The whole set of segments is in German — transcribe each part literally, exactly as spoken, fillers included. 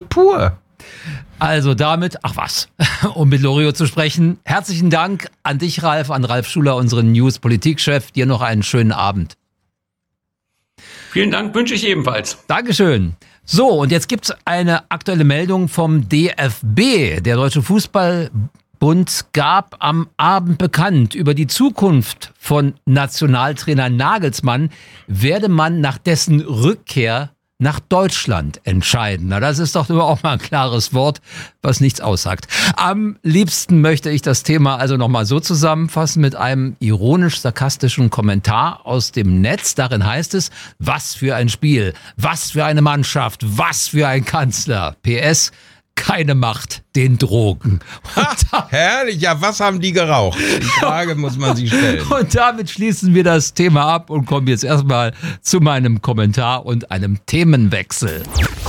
pur. Also damit, ach was, um mit Loriot zu sprechen. Herzlichen Dank an dich, Ralf, an Ralf Schuler, unseren News-Politikchef. Dir noch einen schönen Abend. Vielen Dank, wünsche ich ebenfalls. Dankeschön. So, und jetzt gibt's eine aktuelle Meldung vom D F B. Der Deutsche Fußballbund gab am Abend bekannt, über die Zukunft von Nationaltrainer Nagelsmann werde man nach dessen Rückkehr nach Deutschland entscheiden. Na, das ist doch immer auch mal ein klares Wort, was nichts aussagt. Am liebsten möchte ich das Thema also nochmal so zusammenfassen mit einem ironisch-sarkastischen Kommentar aus dem Netz. Darin heißt es, was für ein Spiel, was für eine Mannschaft, was für ein Kanzler. P S, keine Macht den Drogen. Ha, herrlich, ja, was haben die geraucht? Die Frage muss man sich stellen. Und damit schließen wir das Thema ab und kommen jetzt erstmal zu meinem Kommentar und einem Themenwechsel.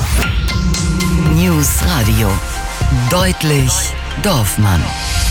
News Radio. Deutlich Dorfmann.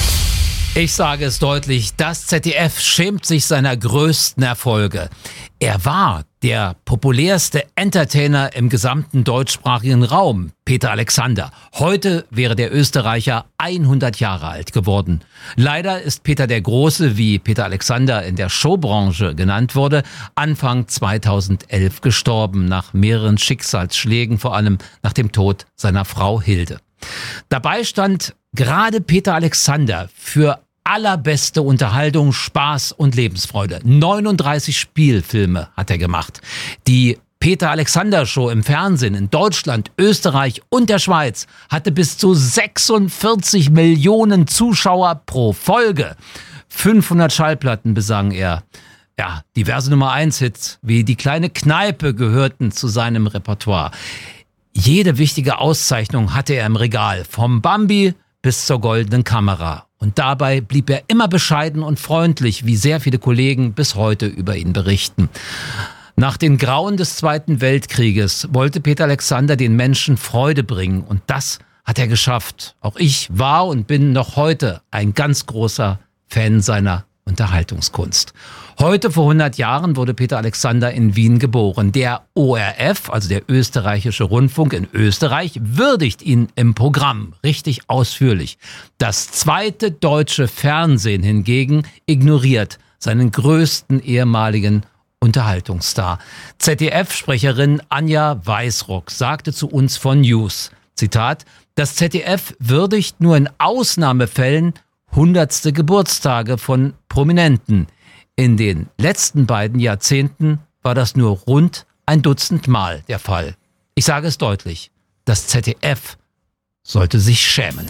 Ich sage es deutlich, das Z D F schämt sich seiner größten Erfolge. Er war der populärste Entertainer im gesamten deutschsprachigen Raum, Peter Alexander. Heute wäre der Österreicher hundert Jahre alt geworden. Leider ist Peter der Große, wie Peter Alexander in der Showbranche genannt wurde, Anfang zweitausendelf gestorben, nach mehreren Schicksalsschlägen, vor allem nach dem Tod seiner Frau Hilde. Dabei stand gerade Peter Alexander für allerbeste Unterhaltung, Spaß und Lebensfreude. neununddreißig Spielfilme hat er gemacht. Die Peter Alexander Show im Fernsehen in Deutschland, Österreich und der Schweiz hatte bis zu sechsundvierzig Millionen Zuschauer pro Folge. fünfhundert Schallplatten besang er. Ja, diverse Nummer eins Hits wie Die kleine Kneipe gehörten zu seinem Repertoire. Jede wichtige Auszeichnung hatte er im Regal, vom Bambi bis zur goldenen Kamera. Und dabei blieb er immer bescheiden und freundlich, wie sehr viele Kollegen bis heute über ihn berichten. Nach den Grauen des Zweiten Weltkrieges wollte Peter Alexander den Menschen Freude bringen. Und das hat er geschafft. Auch ich war und bin noch heute ein ganz großer Fan seiner Unterhaltungskunst. Heute vor hundert Jahren wurde Peter Alexander in Wien geboren. Der O R F, also der österreichische Rundfunk in Österreich, würdigt ihn im Programm richtig ausführlich. Das zweite deutsche Fernsehen hingegen ignoriert seinen größten ehemaligen Unterhaltungsstar. Z D F-Sprecherin Anja Weißrock sagte zu uns von News, Zitat, das Z D F würdigt nur in Ausnahmefällen hundertste Geburtstage von Prominenten. In den letzten beiden Jahrzehnten war das nur rund ein Dutzend Mal der Fall. Ich sage es deutlich, das Z D F sollte sich schämen.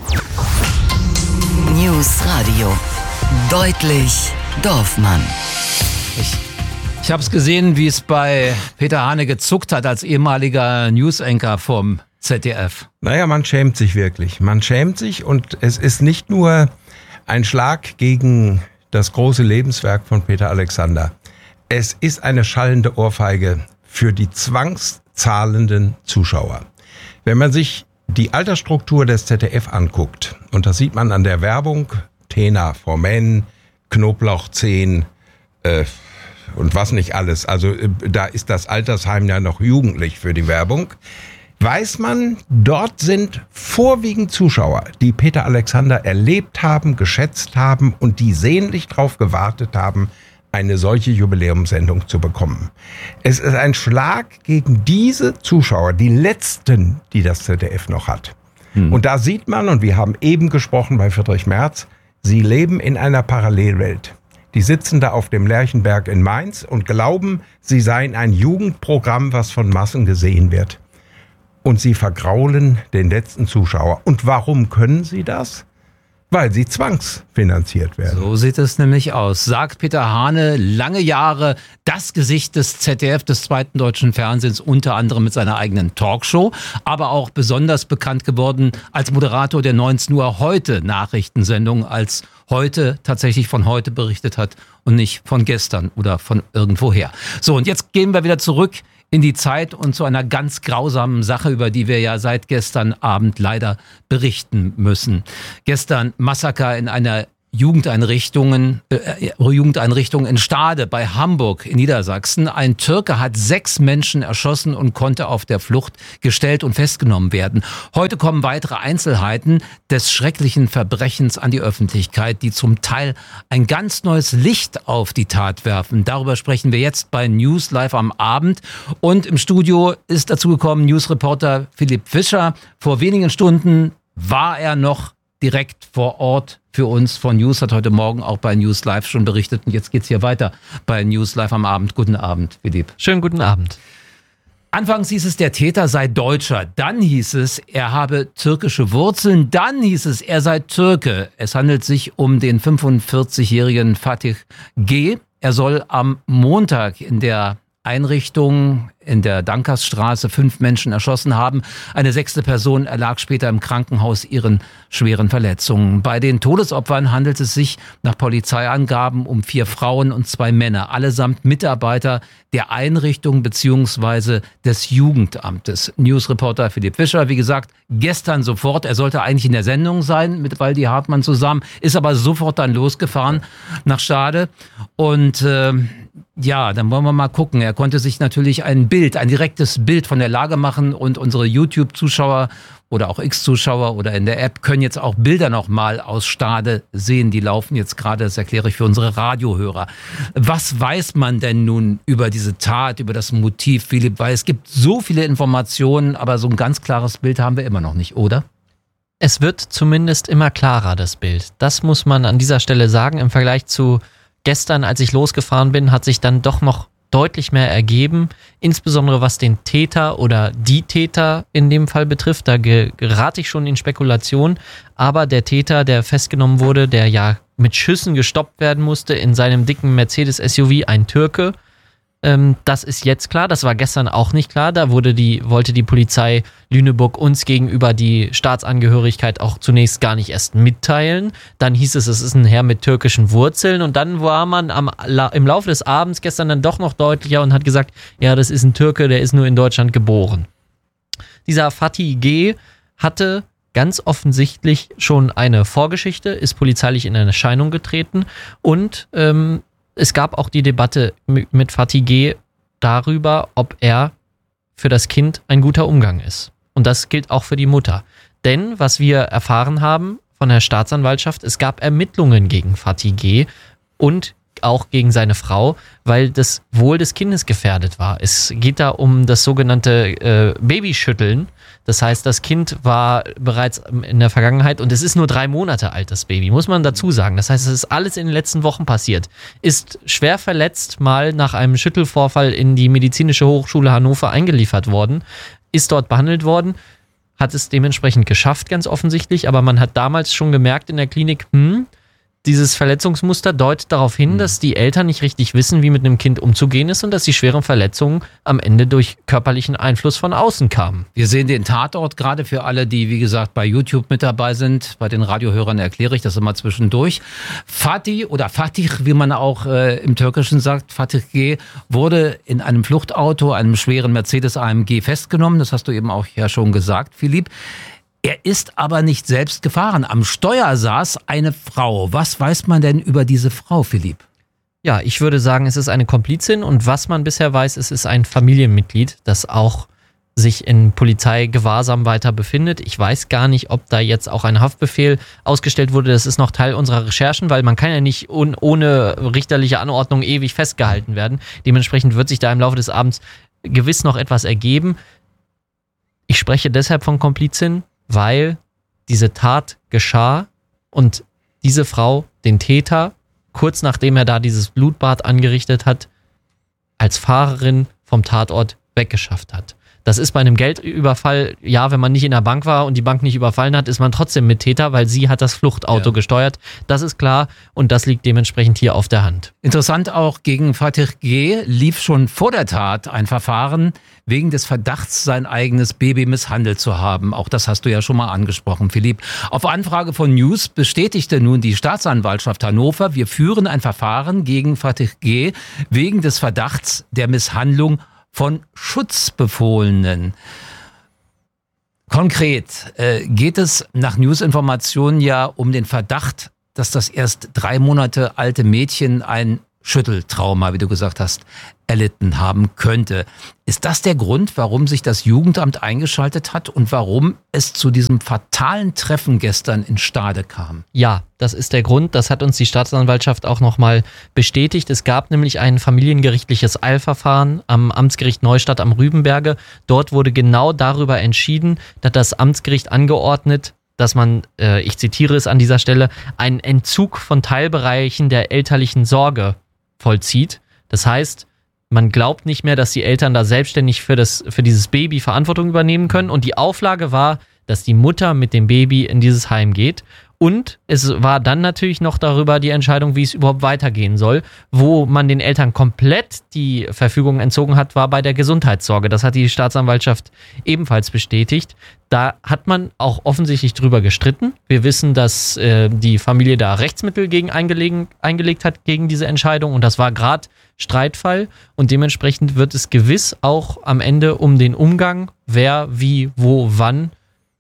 News Radio. Deutlich Dorfmann. Ich, ich habe es gesehen, wie es bei Peter Hane gezuckt hat als ehemaliger News-Anchor vom Z D F. Naja, man schämt sich wirklich. Man schämt sich und es ist nicht nur ein Schlag gegen das große Lebenswerk von Peter Alexander. Es ist eine schallende Ohrfeige für die zwangszahlenden Zuschauer. Wenn man sich die Altersstruktur des Z D F anguckt, und das sieht man an der Werbung, Tena, Formen, Knoblauch zehn äh, und was nicht alles, also äh, da ist das Altersheim ja noch jugendlich für die Werbung, weiß man, dort sind vorwiegend Zuschauer, die Peter Alexander erlebt haben, geschätzt haben und die sehnlich darauf gewartet haben, eine solche Jubiläumssendung zu bekommen. Es ist ein Schlag gegen diese Zuschauer, die letzten, die das Z D F noch hat. Hm. Und da sieht man, und wir haben eben gesprochen bei Friedrich Merz, sie leben in einer Parallelwelt. Die sitzen da auf dem Lerchenberg in Mainz und glauben, sie seien ein Jugendprogramm, was von Massen gesehen wird. Und sie vergraulen den letzten Zuschauer. Und warum können sie das? Weil sie zwangsfinanziert werden. So sieht es nämlich aus, sagt Peter Hane, lange Jahre das Gesicht des Z D F, des zweiten deutschen Fernsehens, unter anderem mit seiner eigenen Talkshow, aber auch besonders bekannt geworden als Moderator der neunzehn Uhr heute Nachrichtensendung, als heute tatsächlich von heute berichtet hat und nicht von gestern oder von irgendwoher. So, und jetzt gehen wir wieder zurück in die Zeit und zu einer ganz grausamen Sache, über die wir ja seit gestern Abend leider berichten müssen. Gestern Massaker in einer Jugendeinrichtungen, äh, Jugendeinrichtung in Stade bei Hamburg in Niedersachsen. Ein Türke hat sechs Menschen erschossen und konnte auf der Flucht gestellt und festgenommen werden. Heute kommen weitere Einzelheiten des schrecklichen Verbrechens an die Öffentlichkeit, die zum Teil ein ganz neues Licht auf die Tat werfen. Darüber sprechen wir jetzt bei News Live am Abend. Und im Studio ist dazu gekommen Newsreporter Philipp Fischer. Vor wenigen Stunden war er noch direkt vor Ort für uns von News, hat heute Morgen auch bei News Live schon berichtet. Und jetzt geht's hier weiter bei News Live am Abend. Guten Abend, Philipp. Schönen guten Abend. Anfangs hieß es, der Täter sei Deutscher. Dann hieß es, er habe türkische Wurzeln. Dann hieß es, er sei Türke. Es handelt sich um den fünfundvierzigjährigen Fatih G. Er soll am Montag in der Einrichtung in der Dankersstraße fünf Menschen erschossen haben. Eine sechste Person erlag später im Krankenhaus ihren schweren Verletzungen. Bei den Todesopfern handelt es sich nach Polizeiangaben um vier Frauen und zwei Männer, allesamt Mitarbeiter der Einrichtung bzw. des Jugendamtes. Newsreporter Philipp Fischer, wie gesagt, gestern sofort, er sollte eigentlich in der Sendung sein mit Waldi Hartmann zusammen, ist aber sofort dann losgefahren nach Stade und äh, ja, dann wollen wir mal gucken. Er konnte sich natürlich ein Bild, ein direktes Bild von der Lage machen und unsere YouTube-Zuschauer oder auch X-Zuschauer oder in der App können jetzt auch Bilder nochmal aus Stade sehen. Die laufen jetzt gerade, das erkläre ich für unsere Radiohörer. Was weiß man denn nun über diese Tat, über das Motiv, Philipp? Weil es gibt so viele Informationen, aber so ein ganz klares Bild haben wir immer noch nicht, oder? Es wird zumindest immer klarer, das Bild. Das muss man an dieser Stelle sagen. Im Vergleich zu gestern, als ich losgefahren bin, hat sich dann doch noch deutlich mehr ergeben, insbesondere was den Täter oder die Täter in dem Fall betrifft. Da gerate ich schon in Spekulation, aber der Täter, der festgenommen wurde, der ja mit Schüssen gestoppt werden musste in seinem dicken Mercedes-S U V, ein Türke, ähm, das ist jetzt klar, das war gestern auch nicht klar, da wurde die, wollte die Polizei Lüneburg uns gegenüber die Staatsangehörigkeit auch zunächst gar nicht erst mitteilen. Dann hieß es, es ist ein Herr mit türkischen Wurzeln und dann war man am, im Laufe des Abends gestern dann doch noch deutlicher und hat gesagt, ja, das ist ein Türke, der ist nur in Deutschland geboren. Dieser Fatih G. hatte ganz offensichtlich schon eine Vorgeschichte, ist polizeilich in Erscheinung getreten und ähm, es gab auch die Debatte mit Fatih G. darüber, ob er für das Kind ein guter Umgang ist. Und das gilt auch für die Mutter. Denn, was wir erfahren haben von der Staatsanwaltschaft, es gab Ermittlungen gegen Fatih G. und auch gegen seine Frau, weil das Wohl des Kindes gefährdet war. Es geht da um das sogenannte äh, Babyschütteln. Das heißt, das Kind war bereits in der Vergangenheit und es ist nur drei Monate alt, das Baby, muss man dazu sagen. Das heißt, es ist alles in den letzten Wochen passiert. Ist schwer verletzt mal nach einem Schüttelvorfall in die Medizinische Hochschule Hannover eingeliefert worden, ist dort behandelt worden, hat es dementsprechend geschafft, ganz offensichtlich, aber man hat damals schon gemerkt in der Klinik, hm, dieses Verletzungsmuster deutet darauf hin, dass die Eltern nicht richtig wissen, wie mit einem Kind umzugehen ist und dass die schweren Verletzungen am Ende durch körperlichen Einfluss von außen kamen. Wir sehen den Tatort gerade für alle, die, wie gesagt, bei YouTube mit dabei sind. Bei den Radiohörern erkläre ich das immer zwischendurch. Fatih oder Fatih, wie man auch äh, im Türkischen sagt, Fatih G. wurde in einem Fluchtauto, einem schweren Mercedes A M G festgenommen. Das hast du eben auch ja schon gesagt, Philipp. Er ist aber nicht selbst gefahren. Am Steuer saß eine Frau. Was weiß man denn über diese Frau, Philipp? Ja, ich würde sagen, es ist eine Komplizin und was man bisher weiß, es ist ein Familienmitglied, das auch sich in Polizeigewahrsam weiter befindet. Ich weiß gar nicht, ob da jetzt auch ein Haftbefehl ausgestellt wurde. Das ist noch Teil unserer Recherchen, weil man kann ja nicht un- ohne richterliche Anordnung ewig festgehalten werden. Dementsprechend wird sich da im Laufe des Abends gewiss noch etwas ergeben. Ich spreche deshalb von Komplizin, weil diese Tat geschah und diese Frau den Täter, kurz nachdem er da dieses Blutbad angerichtet hat, als Fahrerin vom Tatort weggeschafft hat. Das ist bei einem Geldüberfall, ja, wenn man nicht in der Bank war und die Bank nicht überfallen hat, ist man trotzdem Mittäter, weil sie hat das Fluchtauto ja. gesteuert. Das ist klar und das liegt dementsprechend hier auf der Hand. Interessant auch, gegen Fatih G. lief schon vor der Tat ein Verfahren wegen des Verdachts, sein eigenes Baby misshandelt zu haben. Auch das hast du ja schon mal angesprochen, Philipp. Auf Anfrage von News bestätigte nun die Staatsanwaltschaft Hannover, wir führen ein Verfahren gegen Fatih G. wegen des Verdachts der Misshandlung von Schutzbefohlenen. Konkret äh, geht es nach News-Informationen ja um den Verdacht dass das erst drei Monate alte Mädchen ein Schütteltrauma, wie du gesagt hast, erlitten haben könnte. Ist das der Grund, warum sich das Jugendamt eingeschaltet hat und warum es zu diesem fatalen Treffen gestern in Stade kam? Ja, das ist der Grund. Das hat uns die Staatsanwaltschaft auch nochmal bestätigt. Es gab nämlich ein familiengerichtliches Eilverfahren am Amtsgericht Neustadt am Rübenberge. Dort wurde genau darüber entschieden, dass das Amtsgericht angeordnet, dass man, äh, ich zitiere es an dieser Stelle, einen Entzug von Teilbereichen der elterlichen Sorge vollzieht. Das heißt, man glaubt nicht mehr, dass die Eltern da selbstständig für, das, für dieses Baby Verantwortung übernehmen können. Und die Auflage war, dass die Mutter mit dem Baby in dieses Heim geht. Und es war dann natürlich noch darüber die Entscheidung, wie es überhaupt weitergehen soll. Wo man den Eltern komplett die Verfügung entzogen hat, war bei der Gesundheitssorge. Das hat die Staatsanwaltschaft ebenfalls bestätigt. Da hat man auch offensichtlich drüber gestritten. Wir wissen, dass äh, die Familie da Rechtsmittel gegen eingelegen, eingelegt hat gegen diese Entscheidung. Und das war gerade Streitfall. Und dementsprechend wird es gewiss auch am Ende um den Umgang, wer, wie, wo, wann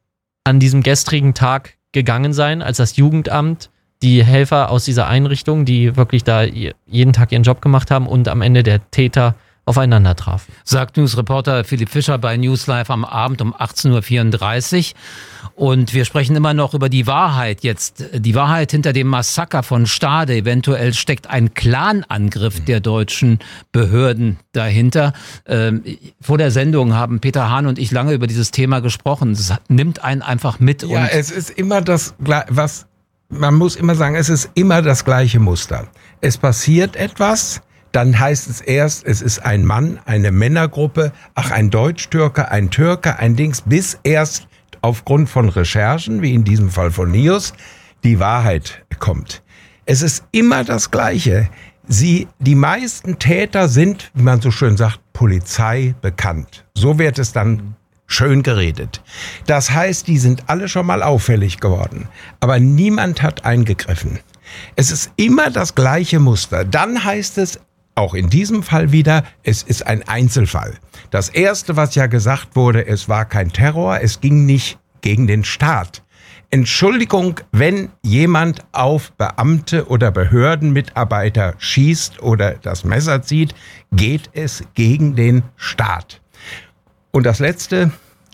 an diesem gestrigen Tag gegangen sein, als das Jugendamt, die Helfer aus dieser Einrichtung, die wirklich da jeden Tag ihren Job gemacht haben und am Ende der Täter aufeinander trafen. Sagt Newsreporter Philipp Fischer bei News Live am Abend um achtzehn Uhr vierunddreißig. Und wir sprechen immer noch über die Wahrheit jetzt. Die Wahrheit hinter dem Massaker von Stade. Eventuell steckt ein Clanangriff der deutschen Behörden dahinter. Ähm, vor der Sendung haben Peter Hahn und ich lange über dieses Thema gesprochen. Es nimmt einen einfach mit. Ja, und es ist immer das, was, man muss immer sagen, es ist immer das gleiche Muster. Es passiert etwas, dann heißt es erst, es ist ein Mann, eine Männergruppe, ach, ein Deutsch-Türke, ein Türke, ein Dings, bis erst aufgrund von Recherchen, wie in diesem Fall von Nius, die Wahrheit kommt. Es ist immer das Gleiche. Sie, die meisten Täter sind, wie man so schön sagt, Polizei bekannt. So wird es dann schön geredet. Das heißt, die sind alle schon mal auffällig geworden. Aber niemand hat eingegriffen. Es ist immer das gleiche Muster. Dann heißt es, auch in diesem Fall wieder, es ist ein Einzelfall. Das Erste, was ja gesagt wurde, es war kein Terror, es ging nicht gegen den Staat. Entschuldigung, wenn jemand auf Beamte oder Behördenmitarbeiter schießt oder das Messer zieht, geht es gegen den Staat. Und das Letzte,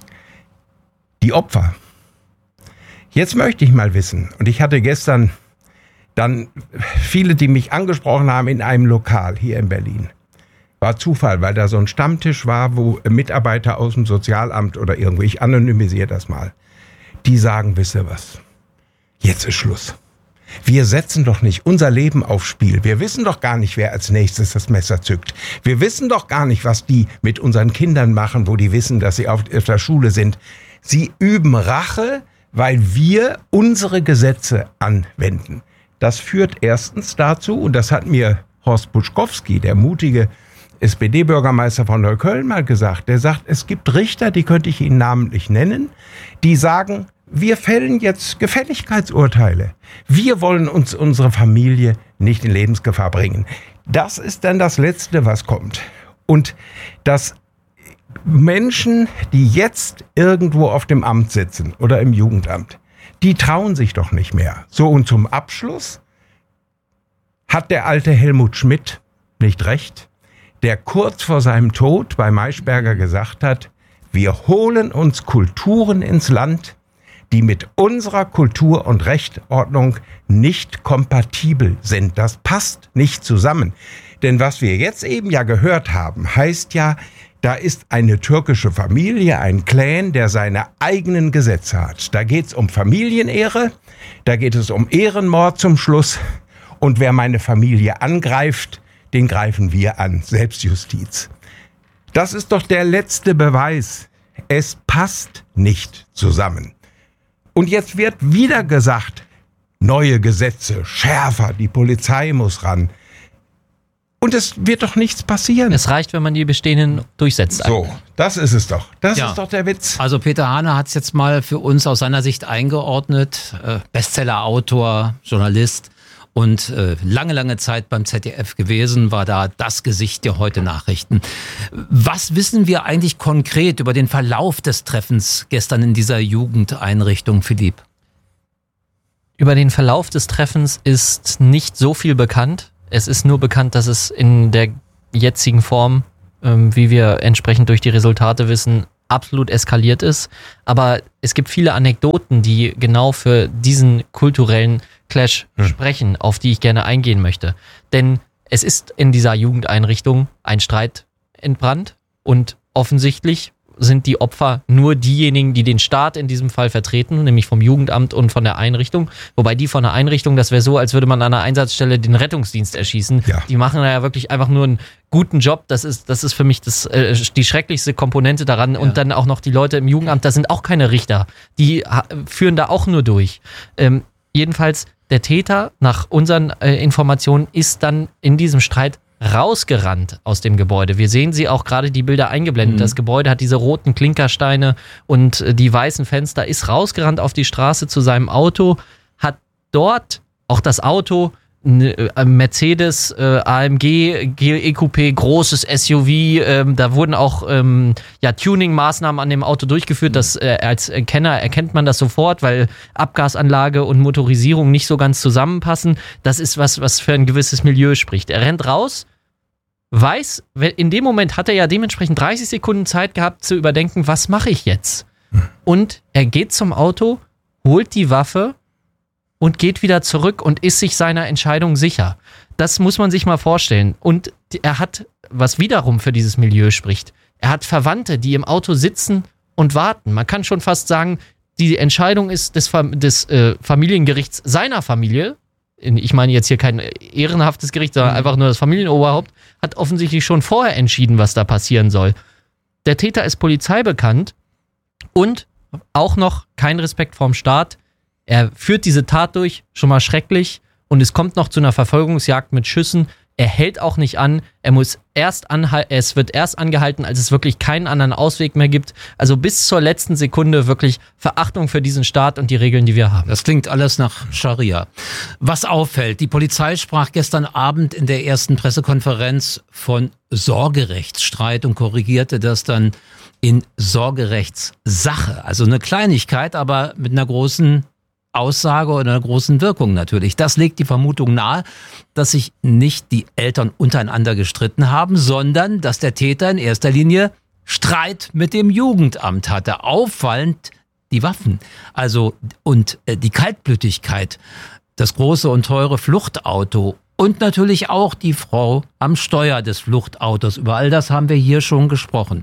die Opfer. Jetzt möchte ich mal wissen, und ich hatte gestern dann viele, die mich angesprochen haben in einem Lokal hier in Berlin. War Zufall, weil da so ein Stammtisch war, wo Mitarbeiter aus dem Sozialamt oder irgendwo, ich anonymisiere das mal, die sagen, wisst ihr was, jetzt ist Schluss. Wir setzen doch nicht unser Leben aufs Spiel. Wir wissen doch gar nicht, wer als nächstes das Messer zückt. Wir wissen doch gar nicht, was die mit unseren Kindern machen, wo die wissen, dass sie auf der Schule sind. Sie üben Rache, weil wir unsere Gesetze anwenden. Das führt erstens dazu, und das hat mir Horst Buschkowski, der mutige S P D-Bürgermeister von Neukölln, mal gesagt. Der sagt, es gibt Richter, die könnte ich Ihnen namentlich nennen, die sagen, wir fällen jetzt Gefälligkeitsurteile. Wir wollen uns unsere Familie nicht in Lebensgefahr bringen. Das ist dann das Letzte, was kommt. Und dass Menschen, die jetzt irgendwo auf dem Amt sitzen oder im Jugendamt, die trauen sich doch nicht mehr. So, und zum Abschluss hat der alte Helmut Schmidt nicht recht, der kurz vor seinem Tod bei Maischberger gesagt hat, wir holen uns Kulturen ins Land, die mit unserer Kultur und Rechtsordnung nicht kompatibel sind. Das passt nicht zusammen. Denn was wir jetzt eben ja gehört haben, heißt ja, da ist eine türkische Familie, ein Clan, der seine eigenen Gesetze hat. Da geht es um Familienehre, da geht es um Ehrenmord zum Schluss. Und wer meine Familie angreift, den greifen wir an. Selbstjustiz. Das ist doch der letzte Beweis. Es passt nicht zusammen. Und jetzt wird wieder gesagt, neue Gesetze, schärfer, die Polizei muss ran. Und es wird doch nichts passieren. Es reicht, wenn man die bestehenden durchsetzt. So, das ist es doch. Das Ja. ist doch der Witz. Also Peter Hahn hat es jetzt mal für uns aus seiner Sicht eingeordnet. Äh, Bestseller-Autor, Journalist und äh, lange, lange Zeit beim Z D F gewesen, war da das Gesicht der Heute-Nachrichten. Was wissen wir eigentlich konkret über den Verlauf des Treffens gestern in dieser Jugendeinrichtung, Philipp? Über den Verlauf des Treffens ist nicht so viel bekannt. Es ist nur bekannt, dass es in der jetzigen Form, ähm, wie wir entsprechend durch die Resultate wissen, absolut eskaliert ist. Aber es gibt viele Anekdoten, die genau für diesen kulturellen Clash hm. sprechen, auf die ich gerne eingehen möchte. Denn es ist in dieser Jugendeinrichtung ein Streit entbrannt und offensichtlich sind die Opfer nur diejenigen, die den Staat in diesem Fall vertreten, nämlich vom Jugendamt und von der Einrichtung. Wobei die von der Einrichtung, das wäre so, als würde man an einer Einsatzstelle den Rettungsdienst erschießen. Ja. Die machen da ja wirklich einfach nur einen guten Job. Das ist, das ist für mich das, äh, die schrecklichste Komponente daran. Ja. Und dann auch noch die Leute im Jugendamt, da sind auch keine Richter. Die ha- führen da auch nur durch. Ähm, jedenfalls, der Täter, nach unseren äh, Informationen, ist dann in diesem Streit rausgerannt aus dem Gebäude. Wir sehen sie auch gerade die Bilder eingeblendet. Mhm. Das Gebäude hat diese roten Klinkersteine und die weißen Fenster, ist rausgerannt auf die Straße zu seinem Auto, hat dort auch das Auto, ein Mercedes, äh, A M G, G E Q P, großes S U V, ähm, da wurden auch ähm, ja, Tuning-Maßnahmen an dem Auto durchgeführt. Das, äh, als Kenner erkennt man das sofort, weil Abgasanlage und Motorisierung nicht so ganz zusammenpassen. Das ist was, was für ein gewisses Milieu spricht. Er rennt raus, weiß, in dem Moment hat er ja dementsprechend dreißig Sekunden Zeit gehabt zu überdenken, was mache ich jetzt? Und er geht zum Auto, holt die Waffe und geht wieder zurück und ist sich seiner Entscheidung sicher. Das muss man sich mal vorstellen. Und er hat, was wiederum für dieses Milieu spricht, er hat Verwandte, die im Auto sitzen und warten. Man kann schon fast sagen, die Entscheidung ist des, des äh, Familiengerichts seiner Familie, ich meine jetzt hier kein ehrenhaftes Gericht, sondern mhm. einfach nur das Familienoberhaupt, hat offensichtlich schon vorher entschieden, was da passieren soll. Der Täter ist Polizei bekannt und auch noch kein Respekt vorm Staat. Er führt diese Tat durch, schon mal schrecklich, und es kommt noch zu einer Verfolgungsjagd mit Schüssen. Er hält auch nicht an, er muss erst anhalten, es wird erst angehalten, als es wirklich keinen anderen Ausweg mehr gibt. Also bis zur letzten Sekunde wirklich Verachtung für diesen Staat und die Regeln, die wir haben. Das klingt alles nach Scharia. Was auffällt, die Polizei sprach gestern Abend in der ersten Pressekonferenz von Sorgerechtsstreit und korrigierte das dann in Sorgerechtssache. Also eine Kleinigkeit, aber mit einer großen Aussage oder einer großen Wirkung natürlich. Das legt die Vermutung nahe, dass sich nicht die Eltern untereinander gestritten haben, sondern dass der Täter in erster Linie Streit mit dem Jugendamt hatte. Auffallend die Waffen, also und äh, die Kaltblütigkeit, das große und teure Fluchtauto und natürlich auch die Frau am Steuer des Fluchtautos. Über all das haben wir hier schon gesprochen.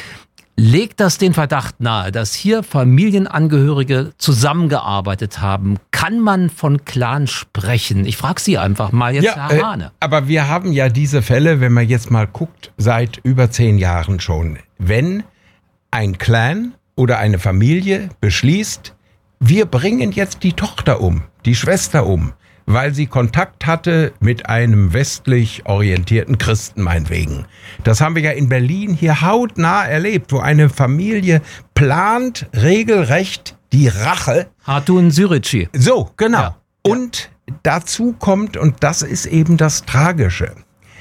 Legt das den Verdacht nahe, dass hier Familienangehörige zusammengearbeitet haben? Kann man von Clan sprechen? Ich frage Sie einfach mal jetzt, ja, Herr Hane. Äh, aber wir haben ja diese Fälle, wenn man jetzt mal guckt, seit über zehn Jahren schon. Wenn ein Clan oder eine Familie beschließt, wir bringen jetzt die Tochter um, die Schwester um, weil sie Kontakt hatte mit einem westlich orientierten Christen meinetwegen. Das haben wir ja in Berlin hier hautnah erlebt, wo eine Familie plant regelrecht die Rache. Hatun Sürücü. So, genau. Ja. Und dazu kommt, und das ist eben das Tragische,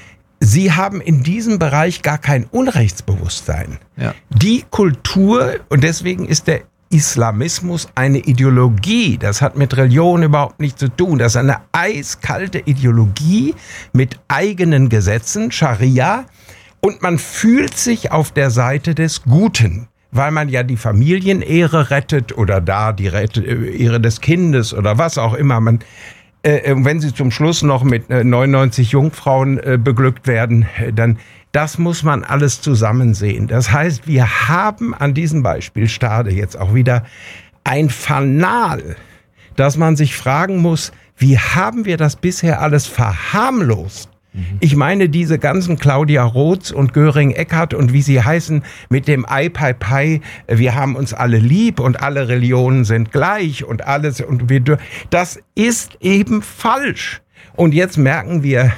sie haben in diesem Bereich gar kein Unrechtsbewusstsein. Ja. Die Kultur, und deswegen ist der Islamismus eine Ideologie, das hat mit Religion überhaupt nichts zu tun. Das ist eine eiskalte Ideologie mit eigenen Gesetzen, Scharia, und man fühlt sich auf der Seite des Guten, weil man ja die Familienehre rettet oder da die Ehre des Kindes oder was auch immer. Man, äh, wenn sie zum Schluss noch mit äh, neunundneunzig Jungfrauen äh, beglückt werden, äh, dann das muss man alles zusammen sehen. Das heißt, wir haben an diesem Beispiel Stade jetzt auch wieder ein Fanal, dass man sich fragen muss, wie haben wir das bisher alles verharmlost? Mhm. Ich meine, diese ganzen Claudia Roths und Göring Eckardt und wie sie heißen, mit dem Ei Pai Pai, wir haben uns alle lieb und alle Religionen sind gleich und alles, und wir, das ist eben falsch. Und jetzt merken wir,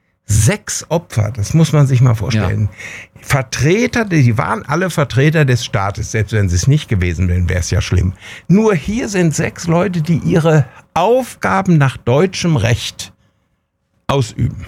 sechs Opfer, das muss man sich mal vorstellen. Ja. Vertreter, die waren alle Vertreter des Staates, selbst wenn sie es nicht gewesen wären, wäre es ja schlimm. Nur hier sind sechs Leute, die ihre Aufgaben nach deutschem Recht ausüben.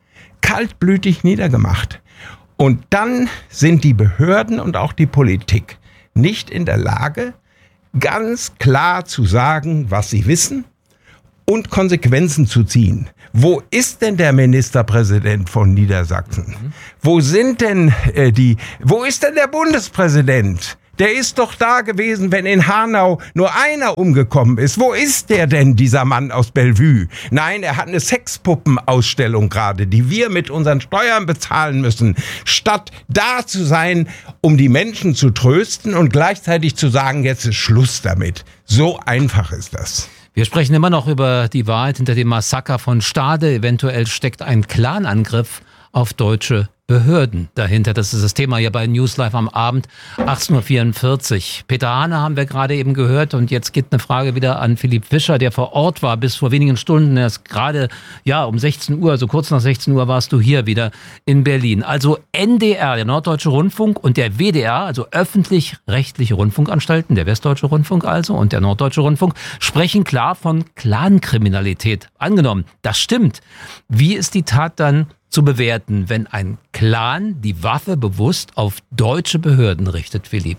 Kaltblütig niedergemacht. Und dann sind die Behörden und auch die Politik nicht in der Lage, ganz klar zu sagen, was sie wissen und Konsequenzen zu ziehen. Wo ist denn der Ministerpräsident von Niedersachsen? Mhm. Wo sind denn äh, die, wo ist denn der Bundespräsident? Der ist doch da gewesen, wenn in Hanau nur einer umgekommen ist. Wo ist der denn, dieser Mann aus Bellevue? Nein, er hat eine Sexpuppenausstellung gerade, die wir mit unseren Steuern bezahlen müssen, statt da zu sein, um die Menschen zu trösten und gleichzeitig zu sagen, jetzt ist Schluss damit. So einfach ist das. Wir sprechen immer noch über die Wahrheit hinter dem Massaker von Stade. Eventuell steckt ein Clanangriff auf deutsche Behörden dahinter. Das ist das Thema hier bei News Live am Abend, achtzehn Uhr vierundvierzig. Peter Hane haben wir gerade eben gehört und jetzt geht eine Frage wieder an Philipp Fischer, der vor Ort war bis vor wenigen Stunden. Erst gerade, ja, um sechzehn Uhr, also kurz nach sechzehn Uhr warst du hier wieder in Berlin. Also N D R, der Norddeutsche Rundfunk, und der W D R, also öffentlich-rechtliche Rundfunkanstalten, der Westdeutsche Rundfunk also und der Norddeutsche Rundfunk, sprechen klar von Clankriminalität. Angenommen, das stimmt. Wie ist die Tat dann zu bewerten, wenn ein Clan die Waffe bewusst auf deutsche Behörden richtet, Philipp?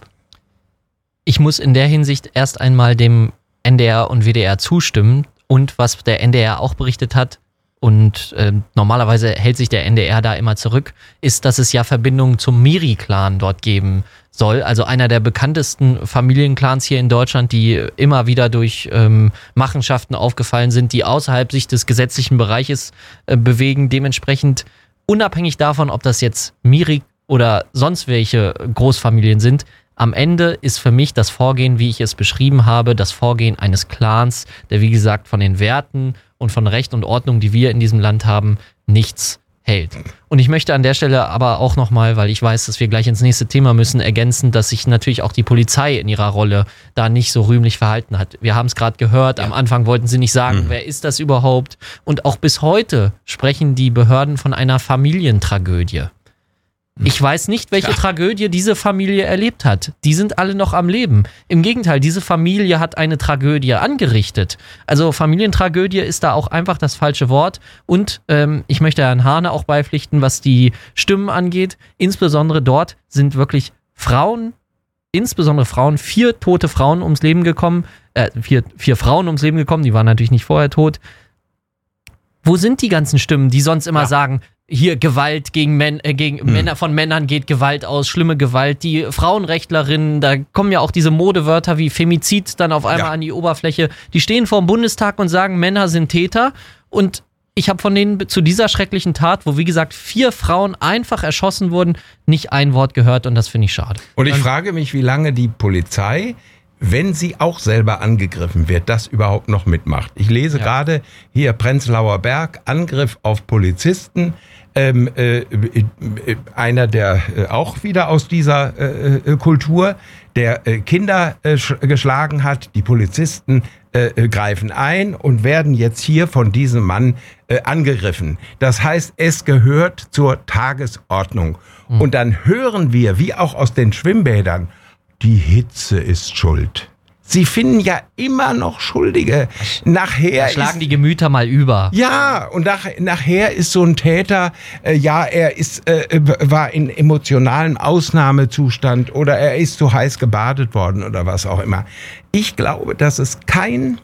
Ich muss in der Hinsicht erst einmal dem N D R und W D R zustimmen und was der N D R auch berichtet hat, und äh, normalerweise hält sich der N D R da immer zurück, ist, dass es ja Verbindungen zum Miri-Clan dort geben soll. Also einer der bekanntesten Familienclans hier in Deutschland, die immer wieder durch ähm, Machenschaften aufgefallen sind, die außerhalb sich des gesetzlichen Bereiches äh, bewegen. Dementsprechend unabhängig davon, ob das jetzt Miri oder sonst welche Großfamilien sind, am Ende ist für mich das Vorgehen, wie ich es beschrieben habe, das Vorgehen eines Clans, der wie gesagt von den Werten und von Recht und Ordnung, die wir in diesem Land haben, nichts hält. Und ich möchte an der Stelle aber auch nochmal, weil ich weiß, dass wir gleich ins nächste Thema müssen, ergänzen, dass sich natürlich auch die Polizei in ihrer Rolle da nicht so rühmlich verhalten hat. Wir haben es gerade gehört, ja. Am Anfang wollten sie nicht sagen, mhm. wer ist das überhaupt? Und auch bis heute sprechen die Behörden von einer Familientragödie. Ich weiß nicht, welche ja. Tragödie diese Familie erlebt hat. Die sind alle noch am Leben. Im Gegenteil, diese Familie hat eine Tragödie angerichtet. Also Familientragödie ist da auch einfach das falsche Wort. Und ähm, ich möchte Herrn Hane auch beipflichten, was die Stimmen angeht. Insbesondere dort sind wirklich Frauen, insbesondere Frauen, vier tote Frauen ums Leben gekommen. Äh, vier, vier Frauen ums Leben gekommen, die waren natürlich nicht vorher tot. Wo sind die ganzen Stimmen, die sonst immer ja. sagen, hier Gewalt gegen, Män- äh, gegen hm. Männer, von Männern geht Gewalt aus, schlimme Gewalt, die Frauenrechtlerinnen, da kommen ja auch diese Modewörter wie Femizid dann auf einmal ja. an die Oberfläche, die stehen vor dem Bundestag und sagen, Männer sind Täter, und ich habe von denen zu dieser schrecklichen Tat, wo wie gesagt vier Frauen einfach erschossen wurden, nicht ein Wort gehört, und das finde ich schade. Und ich frage mich, wie lange die Polizei, wenn sie auch selber angegriffen wird, das überhaupt noch mitmacht. Ich lese ja. gerade hier Prenzlauer Berg, Angriff auf Polizisten. Ähm, äh, äh, einer, der äh, auch wieder aus dieser äh, äh, Kultur, der äh, Kinder äh, sch- geschlagen hat. Die Polizisten äh, äh, greifen ein und werden jetzt hier von diesem Mann äh, angegriffen. Das heißt, es gehört zur Tagesordnung. Mhm. Und dann hören wir, wie auch aus den Schwimmbädern, die Hitze ist schuld. Sie finden ja immer noch Schuldige. Nachher da schlagen ist, die Gemüter mal über. Ja, und nach, nachher ist so ein Täter, äh, ja, er ist, äh, war in emotionalem Ausnahmezustand oder er ist zu heiß gebadet worden oder was auch immer. Ich glaube, dass es kein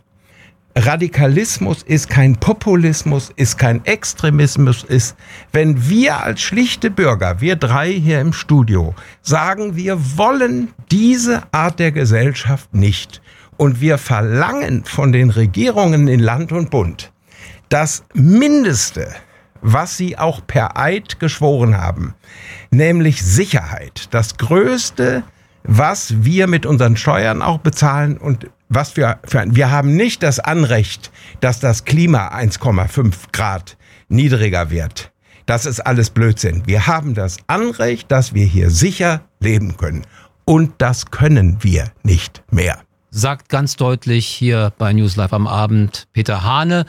Radikalismus ist, kein Populismus ist, kein Extremismus ist, wenn wir als schlichte Bürger, wir drei hier im Studio, sagen, wir wollen diese Art der Gesellschaft nicht. Und wir verlangen von den Regierungen in Land und Bund das Mindeste, was sie auch per Eid geschworen haben, nämlich Sicherheit. Das Größte, was wir mit unseren Steuern auch bezahlen, und was wir, für, wir haben nicht das Anrecht, dass das Klima eins Komma fünf Grad niedriger wird. Das ist alles Blödsinn. Wir haben das Anrecht, dass wir hier sicher leben können. Und das können wir nicht mehr. Sagt ganz deutlich hier bei News Live am Abend Peter Hane.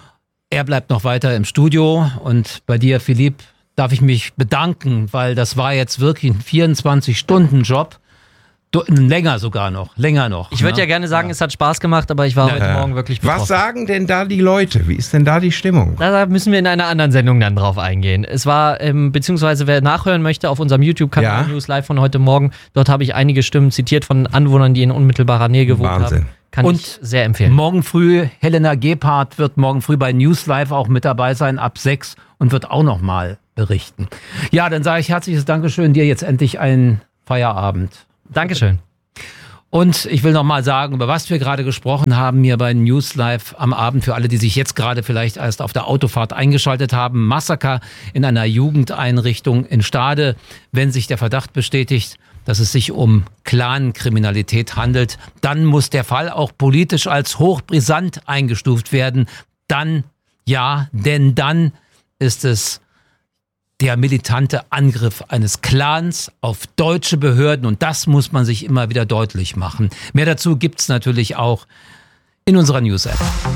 Er bleibt noch weiter im Studio. Und bei dir, Philipp, darf ich mich bedanken, weil das war jetzt wirklich ein vierundzwanzig Stunden Job. Länger sogar noch, länger noch. Ich würde ne? ja gerne sagen, ja. es hat Spaß gemacht, aber ich war Ja. heute Ja. Morgen wirklich betroffen. Was sagen denn da die Leute? Wie ist denn da die Stimmung? Da müssen wir in einer anderen Sendung dann drauf eingehen. Es war, ähm, beziehungsweise wer nachhören möchte, auf unserem YouTube-Kanal Ja. News Live von heute Morgen, dort habe ich einige Stimmen zitiert von Anwohnern, die in unmittelbarer Nähe gewohnt Wahnsinn. haben. Kann Und ich sehr empfehlen. Morgen früh, Helena Gebhardt wird morgen früh bei News Live auch mit dabei sein, ab sechs und wird auch nochmal berichten. Ja, dann sage ich herzliches Dankeschön, dir jetzt endlich einen Feierabend. Dankeschön. Und ich will nochmal sagen, über was wir gerade gesprochen haben hier bei News Live am Abend, für alle, die sich jetzt gerade vielleicht erst auf der Autofahrt eingeschaltet haben. Massaker in einer Jugendeinrichtung in Stade. Wenn sich der Verdacht bestätigt, dass es sich um Clankriminalität handelt, dann muss der Fall auch politisch als hochbrisant eingestuft werden. Dann, ja, denn dann ist es der militante Angriff eines Clans auf deutsche Behörden und das muss man sich immer wieder deutlich machen. Mehr dazu gibt's natürlich auch in unserer News-App.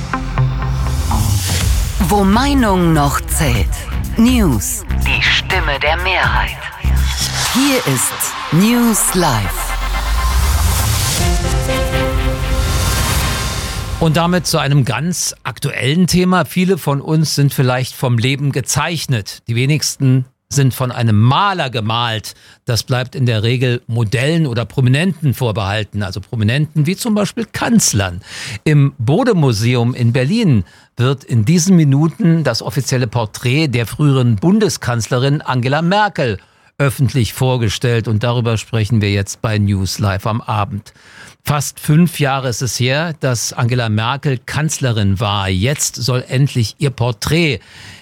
Wo Meinung noch zählt. News. Die Stimme der Mehrheit. Hier ist News Live. Und damit zu einem ganz aktuellen Thema. Viele von uns sind vielleicht vom Leben gezeichnet. Die wenigsten sind von einem Maler gemalt. Das bleibt in der Regel Modellen oder Prominenten vorbehalten. Also Prominenten wie zum Beispiel Kanzlern. Im Bode-Museum in Berlin wird in diesen Minuten das offizielle Porträt der früheren Bundeskanzlerin Angela Merkel öffentlich vorgestellt. Und darüber sprechen wir jetzt bei News Live am Abend. Fast fünf Jahre ist es her, dass Angela Merkel Kanzlerin war. Jetzt soll endlich ihr Porträt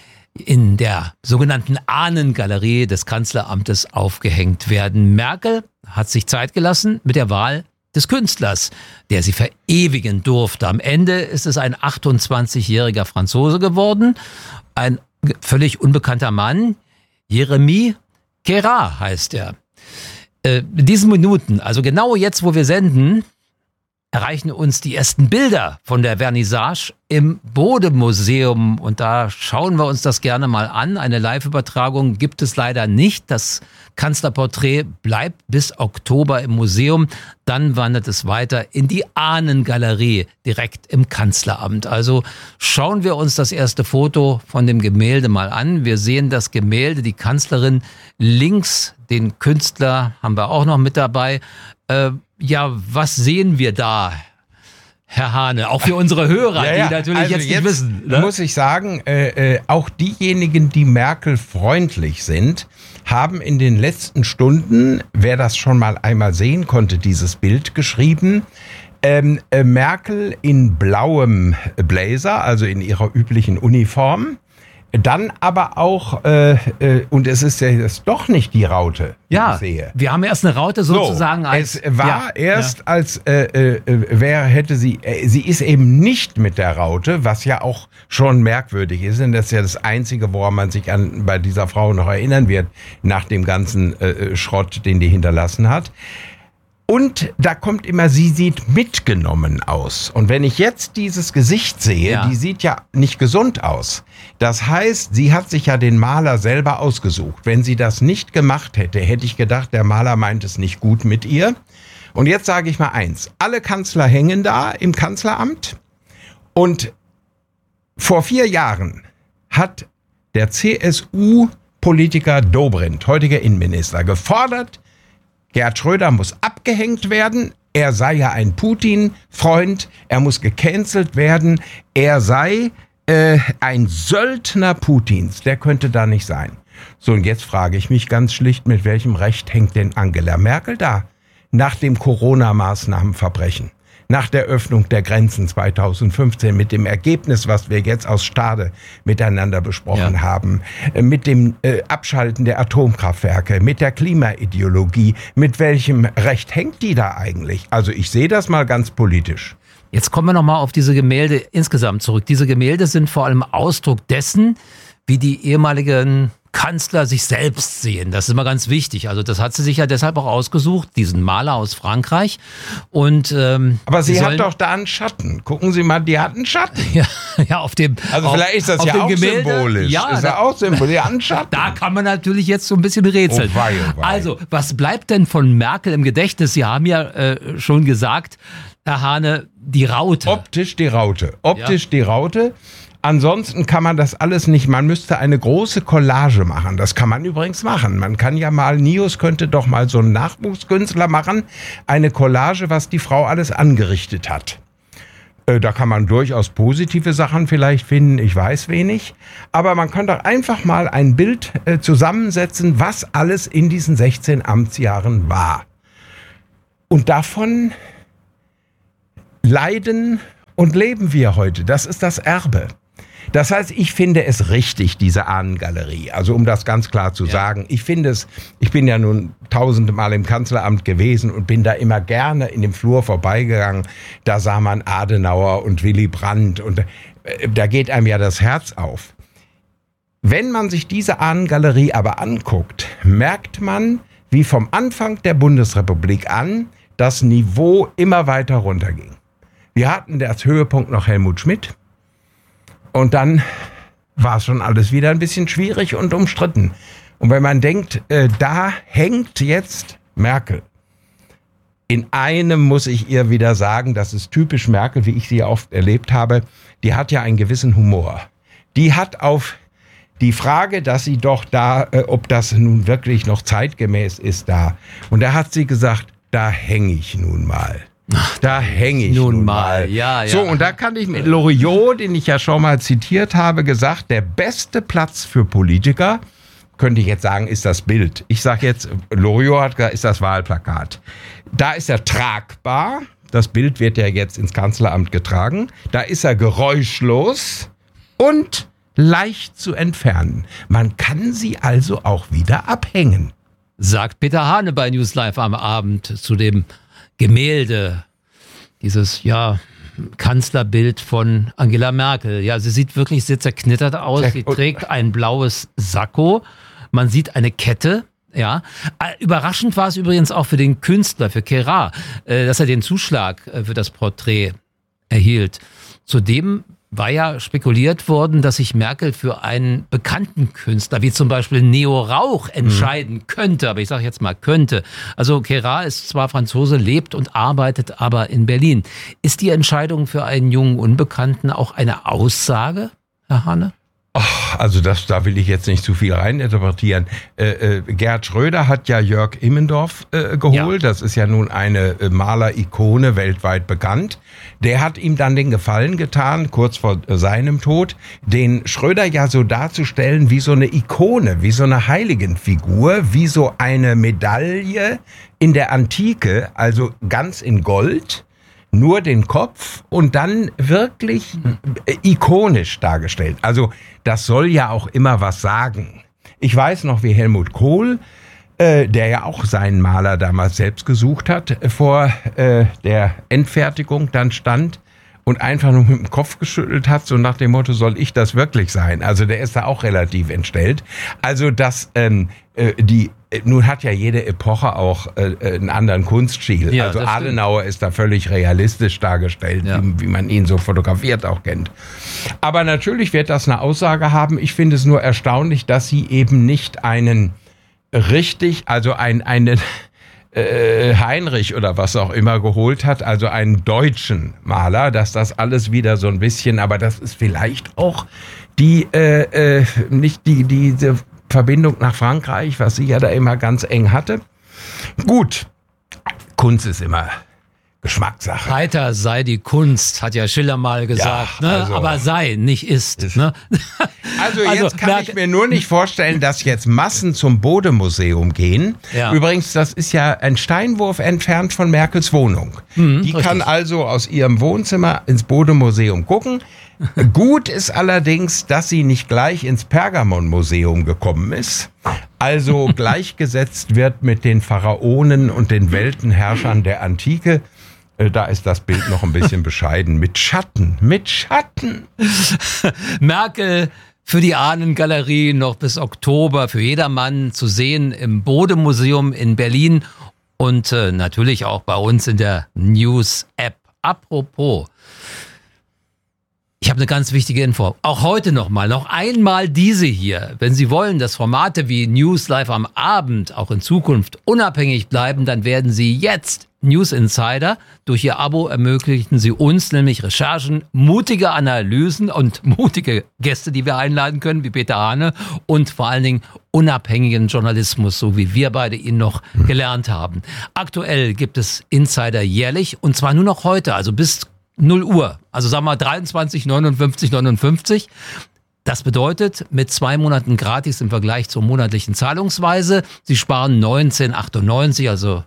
in der sogenannten Ahnengalerie des Kanzleramtes aufgehängt werden. Merkel hat sich Zeit gelassen mit der Wahl des Künstlers, der sie verewigen durfte. Am Ende ist es ein achtundzwanzigjähriger Franzose geworden, ein völlig unbekannter Mann. Jeremy Kera heißt er. Äh, in diesen Minuten, also genau jetzt, wo wir senden, erreichen uns die ersten Bilder von der Vernissage im Bode-Museum. Und da schauen wir uns das gerne mal an. Eine Live-Übertragung gibt es leider nicht. Das Kanzlerporträt bleibt bis Oktober im Museum. Dann wandert es weiter in die Ahnengalerie direkt im Kanzleramt. Also schauen wir uns das erste Foto von dem Gemälde mal an. Wir sehen das Gemälde, die Kanzlerin links, den Künstler haben wir auch noch mit dabei. Äh, ja, was sehen wir da, Herr Hane? Auch für unsere Hörer, Ja, ja. die natürlich Also jetzt nicht wissen. Ne? Muss ich sagen, äh, äh, auch diejenigen, die Merkel freundlich sind, haben in den letzten Stunden, wer das schon mal einmal sehen konnte, dieses Bild geschrieben, ähm, äh, Merkel in blauem Blazer, also in ihrer üblichen Uniform. Dann aber auch, äh, äh, und es ist ja jetzt doch nicht die Raute, die Ja, ich sehe. wir haben erst eine Raute sozusagen so, als... es war ja, erst ja. als, äh, äh, wer hätte sie, äh, sie ist eben nicht mit der Raute, was ja auch schon merkwürdig ist, denn das ist ja das Einzige, woran man sich an bei dieser Frau noch erinnern wird, nach dem ganzen äh, Schrott, den die hinterlassen hat. Und da kommt immer, sie sieht mitgenommen aus. Und wenn ich jetzt dieses Gesicht sehe, Ja. die sieht ja nicht gesund aus. Das heißt, sie hat sich ja den Maler selber ausgesucht. Wenn sie das nicht gemacht hätte, hätte ich gedacht, der Maler meint es nicht gut mit ihr. Und jetzt sage ich mal eins. Alle Kanzler hängen da im Kanzleramt. Und vor vier Jahren hat der C S U-Politiker Dobrindt, heutiger Innenminister, gefordert, Gerhard Schröder muss abgehängt werden. Er sei ja ein Putin-Freund. Er muss gecancelt werden. Er sei äh, ein Söldner Putins. Der könnte da nicht sein. So, und jetzt frage ich mich ganz schlicht, mit welchem Recht hängt denn Angela Merkel da? Nach dem Corona-Maßnahmenverbrechen. Nach der Öffnung der Grenzen zweitausendfünfzehn, mit dem Ergebnis, was wir jetzt aus Stade miteinander besprochen Ja. haben, äh, mit dem äh, Abschalten der Atomkraftwerke, mit der Klimaideologie, mit welchem Recht hängt die da eigentlich? Also ich sehe das mal ganz politisch. Jetzt kommen wir nochmal auf diese Gemälde insgesamt zurück. Diese Gemälde sind vor allem Ausdruck dessen, wie die ehemaligen Kanzler sich selbst sehen. Das ist immer ganz wichtig. Also das hat sie sich ja deshalb auch ausgesucht, diesen Maler aus Frankreich. Und ähm, aber sie, sie sollen, hat doch da einen Schatten. Gucken Sie mal, die hat einen Schatten. Ja, ja auf dem. Also auf, vielleicht ist das ja auch Gemälde, symbolisch. Ja, ist da, ja auch symbolisch. Die hat einen Schatten. Da kann man natürlich jetzt so ein bisschen rätseln. Oh wei, oh wei. Also, was bleibt denn von Merkel im Gedächtnis? Sie haben ja äh, schon gesagt, Herr Hahne, die Raute. Optisch die Raute. Optisch ja. die Raute. Ansonsten kann man das alles nicht, man müsste eine große Collage machen. Das kann man übrigens machen. Man kann ja mal, Nius könnte doch mal so einen Nachwuchskünstler machen, eine Collage, was die Frau alles angerichtet hat. Äh, da kann man durchaus positive Sachen vielleicht finden, ich weiß wenig. Aber man kann doch einfach mal ein Bild äh, zusammensetzen, was alles in diesen sechzehn Amtsjahren war. Und davon leiden und leben wir heute. Das ist das Erbe. Das heißt, ich finde es richtig, diese Ahnengalerie. Also um das ganz klar zu ja. sagen, ich finde es, ich bin ja nun tausende Mal im Kanzleramt gewesen und bin da immer gerne in dem Flur vorbeigegangen. Da sah man Adenauer und Willy Brandt und äh, da geht einem ja das Herz auf. Wenn man sich diese Ahnengalerie aber anguckt, merkt man, wie vom Anfang der Bundesrepublik an das Niveau immer weiter runterging. Wir hatten als Höhepunkt noch Helmut Schmidt. Und dann war es schon alles wieder ein bisschen schwierig und umstritten. Und wenn man denkt, äh, da hängt jetzt Merkel. In einem muss ich ihr wieder sagen, das ist typisch Merkel, wie ich sie oft erlebt habe. Die hat ja einen gewissen Humor. Die hat auf die Frage, dass sie doch da, äh, ob das nun wirklich noch zeitgemäß ist, da. Und da hat sie gesagt, da hänge ich nun mal. Ach, da hänge ich nun, nun mal. Ja, ja. So, und da kann ich mit Loriot, den ich ja schon mal zitiert habe, gesagt, der beste Platz für Politiker, könnte ich jetzt sagen, ist das Bild. Ich sage jetzt, Loriot hat gesagt, ist das Wahlplakat. Da ist er tragbar. Das Bild wird ja jetzt ins Kanzleramt getragen. Da ist er geräuschlos und leicht zu entfernen. Man kann sie also auch wieder abhängen. Sagt Peter Hahne bei News Live am Abend zu dem Gemälde, dieses, ja, Kanzlerbild von Angela Merkel. Ja, sie sieht wirklich sehr zerknittert aus. Sie trägt ein blaues Sakko. Man sieht eine Kette. Ja, überraschend war es übrigens auch für den Künstler, für Kera, dass er den Zuschlag für das Porträt erhielt. Zudem war ja spekuliert worden, dass sich Merkel für einen bekannten Künstler, wie zum Beispiel Neo Rauch, entscheiden mhm. könnte. Aber ich sage jetzt mal könnte. Also Kera ist zwar Franzose, lebt und arbeitet aber in Berlin. Ist die Entscheidung für einen jungen Unbekannten auch eine Aussage, Herr Hahne? Ach, also das, da will ich jetzt nicht zu viel reininterpretieren. Äh, äh, Gerhard Schröder hat ja Jörg Immendorf äh, geholt. Ja. Das ist ja nun eine äh, Maler-Ikone, weltweit bekannt. Der hat ihm dann den Gefallen getan, kurz vor äh, seinem Tod, den Schröder ja so darzustellen wie so eine Ikone, wie so eine Heiligenfigur, wie so eine Medaille in der Antike, also ganz in Gold. Nur den Kopf und dann wirklich äh, ikonisch dargestellt. Also das soll ja auch immer was sagen. Ich weiß noch, wie Helmut Kohl, äh, der ja auch seinen Maler damals selbst gesucht hat, äh, vor äh, der Endfertigung dann stand und einfach nur mit dem Kopf geschüttelt hat, so nach dem Motto, soll ich das wirklich sein? Also der ist da auch relativ entstellt. Also das, ähm, äh, die, äh, nun hat ja jede Epoche auch äh, einen anderen Kunststil. Ja, also Adenauer stimmt. Ist da völlig realistisch dargestellt, ja. wie, wie man ihn so fotografiert auch kennt. Aber natürlich wird das eine Aussage haben. Ich finde es nur erstaunlich, dass sie eben nicht einen richtig, also ein, einen Heinrich oder was auch immer geholt hat, also einen deutschen Maler, dass das alles wieder so ein bisschen, aber das ist vielleicht auch die, äh, äh, nicht die, diese Verbindung nach Frankreich, was sie ja da immer ganz eng hatte. Gut, Kunst ist immer Geschmackssache. Heiter sei die Kunst, hat ja Schiller mal gesagt, ja, also, ne? Aber sei, nicht ist. ist ne? Also jetzt also, kann ich mir nur nicht vorstellen, dass jetzt Massen zum Bode-Museum gehen. Ja. Übrigens, das ist ja ein Steinwurf entfernt von Merkels Wohnung. Mhm, die richtig. Kann also aus ihrem Wohnzimmer ins Bode-Museum gucken. Gut ist allerdings, dass sie nicht gleich ins Pergamon-Museum gekommen ist. Also gleichgesetzt wird mit den Pharaonen und den Weltenherrschern der Antike. Da ist das Bild noch ein bisschen bescheiden. Mit Schatten, mit Schatten. Merkel für die Ahnengalerie noch bis Oktober für jedermann zu sehen im Bode-Museum in Berlin und äh, natürlich auch bei uns in der News-App. Apropos, ich habe eine ganz wichtige Info. Auch heute nochmal, noch einmal diese hier. Wenn Sie wollen, dass Formate wie News Live am Abend auch in Zukunft unabhängig bleiben, dann werden Sie jetzt News Insider. Durch Ihr Abo ermöglichen Sie uns nämlich Recherchen, mutige Analysen und mutige Gäste, die wir einladen können, wie Peter Hane, und vor allen Dingen unabhängigen Journalismus, so wie wir beide ihn noch gelernt haben. Aktuell gibt es Insider jährlich und zwar nur noch heute, also bis null Uhr. Also sagen wir dreiundzwanzig neunundfünfzig neunundfünfzig. Das bedeutet, mit zwei Monaten gratis im Vergleich zur monatlichen Zahlungsweise. Sie sparen neunzehn achtundneunzig, also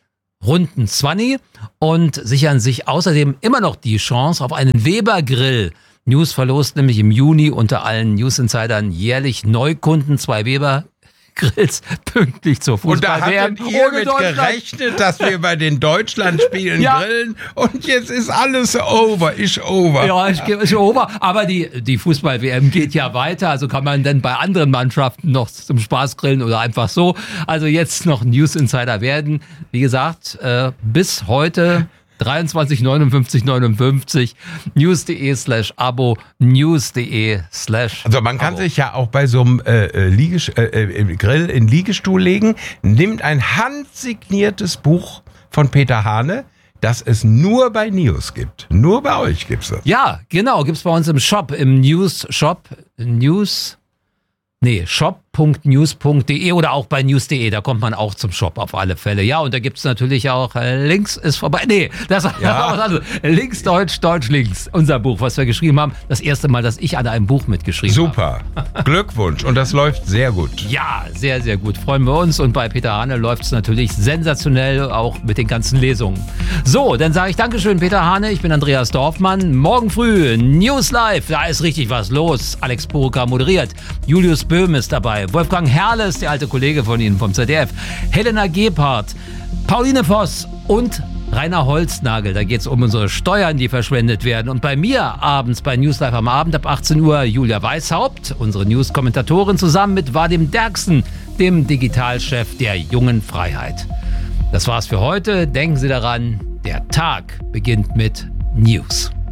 runden zwanzig und sichern sich außerdem immer noch die Chance auf einen Weber Grill. News verlost nämlich im Juni unter allen News Insidern jährlich Neukunden zwei Weber Grills pünktlich zur Fußball-W M. Und da hattet ihr mit gerechnet, dass wir bei den Deutschlandspielen ja. grillen und jetzt ist alles over, ist over. Ja, ist over, aber die, die Fußball-W M geht ja weiter, also kann man dann bei anderen Mannschaften noch zum Spaß grillen oder einfach so. Also jetzt noch News Insider werden. Wie gesagt, äh, bis heute dreiundzwanzig neunundfünfzig neunundfünfzig, news.de slash Abo, news.de slash Also man kann Abo. sich ja auch bei so einem äh, Liegest- äh, Grill in Liegestuhl legen, nimmt ein handsigniertes Buch von Peter Hane, das es nur bei News gibt. Nur bei euch gibt's das. Ja, genau, gibt's bei uns im Shop, im News-Shop, News, nee, shop punkt news punkt de oder auch bei news punkt de, da kommt man auch zum Shop auf alle Fälle. Ja, und da gibt's natürlich auch, äh, Links ist vorbei, nee, das ist ja. was anderes. Links, Deutsch, Deutsch, Links, unser Buch, was wir geschrieben haben. Das erste Mal, dass ich an einem Buch mitgeschrieben Super. habe. Super, Glückwunsch und das läuft sehr gut. Ja, sehr, sehr gut, freuen wir uns und bei Peter Hane läuft's natürlich sensationell, auch mit den ganzen Lesungen. So, dann sage ich Dankeschön, Peter Hane, ich bin Andreas Dorfmann. Morgen früh, News Live, da ist richtig was los. Alex Buruka moderiert, Julius Böhm ist dabei, Wolfgang Herle ist der alte Kollege von Ihnen vom Z D F, Helena Gebhardt, Pauline Voss und Rainer Holznagel. Da geht es um unsere Steuern, die verschwendet werden. Und bei mir abends bei News Live am Abend ab achtzehn Uhr Julia Weishaupt, unsere News-Kommentatorin, zusammen mit Vadim Derksen, dem Digitalchef der Jungen Freiheit. Das war's für heute. Denken Sie daran, der Tag beginnt mit News.